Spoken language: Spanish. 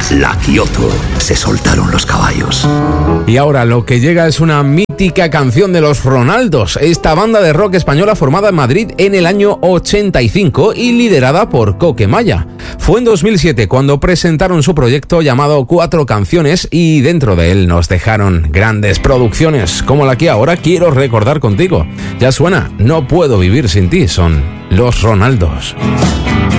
La Kioto. Se soltaron los caballos. Y ahora lo que llega es una mítica canción de los Ronaldos, esta banda de rock española formada en Madrid en el año 85 y liderada por Coque Maya. Fue en 2007 cuando presentaron su proyecto llamado Cuatro Canciones y dentro de él nos dejaron grandes producciones como la que ahora quiero recordar contigo. Ya suena, No puedo vivir sin ti, son los Ronaldos.